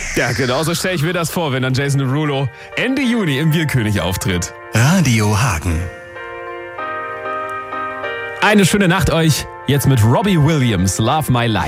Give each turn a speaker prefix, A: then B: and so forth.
A: Ja, genau so stelle ich mir das vor, wenn dann Jason Derulo Ende Juni im Bierkönig auftritt.
B: Radio Hagen.
A: Eine schöne Nacht euch. Jetzt mit Robbie Williams, Love My Life.